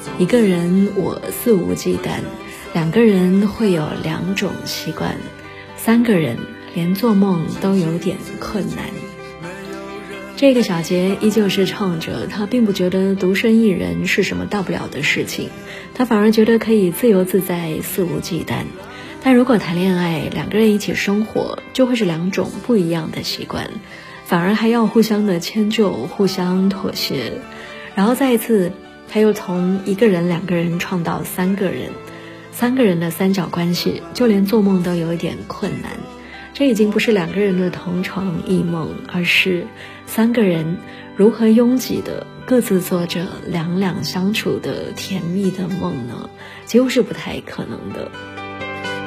一个人我肆无忌惮，两个人会有两种习惯，三个人连做梦都有点困难。这个小杰依旧是唱着，他并不觉得独身一人是什么大不了的事情，他反而觉得可以自由自在，肆无忌惮。但如果谈恋爱，两个人一起生活，就会是两种不一样的习惯，反而还要互相的迁就，互相妥协，然后再一次他又从一个人两个人创到三个人，三个人的三角关系，就连做梦都有一点困难。这已经不是两个人的同床异梦，而是三个人如何拥挤的各自做着两两相处的甜蜜的梦呢？几乎是不太可能的。